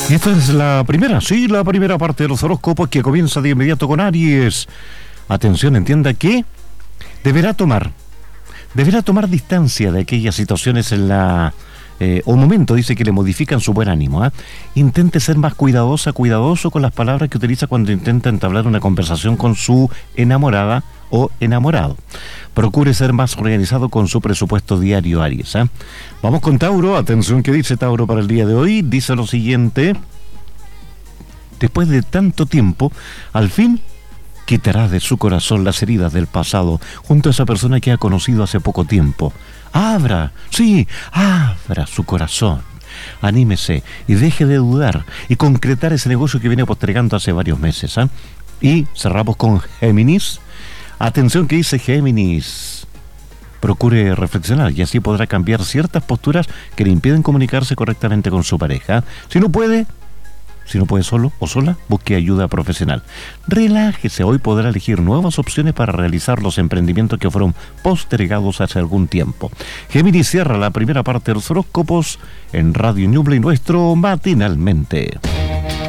Y esta es la primera parte de los horóscopos que comienza de inmediato con Aries. Atención, entienda que deberá tomar distancia de aquellas situaciones en la o momento, dice, que le modifican su buen ánimo. Intente ser más cuidadoso con las palabras que utiliza cuando intenta entablar una conversación con su enamorada o enamorado. Procure ser más organizado con su presupuesto diario, Aries. Vamos con Tauro. Atención, ¿qué dice Tauro para el día de hoy? Dice lo siguiente: después de tanto tiempo, al fin quitará de su corazón las heridas del pasado junto a esa persona que ha conocido hace poco tiempo. Abra su corazón. Anímese y deje de dudar y concretar ese negocio que viene postergando hace varios meses. Y cerramos con Géminis. Atención, que dice Géminis: procure reflexionar y así podrá cambiar ciertas posturas que le impiden comunicarse correctamente con su pareja. Si no puede solo o sola, busque ayuda profesional. Relájese, hoy podrá elegir nuevas opciones para realizar los emprendimientos que fueron postergados hace algún tiempo. Géminis cierra la primera parte de los horóscopos en Radio Ñuble y nuestro Matinalmente.